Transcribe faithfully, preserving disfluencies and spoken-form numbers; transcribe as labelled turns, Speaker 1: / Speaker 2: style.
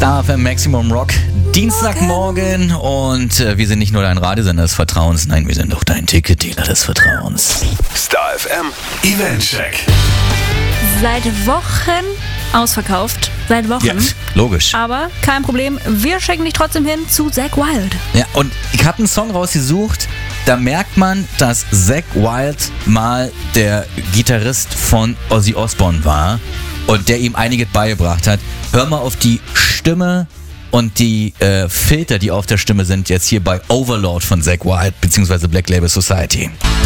Speaker 1: Star F M Maximum Rock, Dienstagmorgen und äh, wir sind nicht nur dein Radiosender des Vertrauens, nein, wir sind auch dein Ticketdealer des Vertrauens.
Speaker 2: Star F M Eventcheck.
Speaker 3: Seit Wochen ausverkauft. Seit Wochen.
Speaker 1: Ja, logisch.
Speaker 3: Aber kein Problem, wir schicken dich trotzdem hin zu Zakk Wylde.
Speaker 1: Ja, und ich habe einen Song rausgesucht, da merkt man, dass Zakk Wylde mal der Gitarrist von Ozzy Osbourne war und der ihm einiges beigebracht hat. Hör mal auf die Stimme und die äh, Filter, die auf der Stimme sind, jetzt hier bei Overlord von Zakk Wylde bzw. Black Label Society.